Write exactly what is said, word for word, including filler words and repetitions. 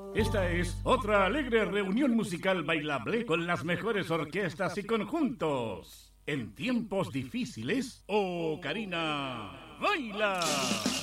Esta es otra alegre reunión musical bailable con las mejores orquestas y conjuntos. En tiempos difíciles, ¡oh, Karina, baila!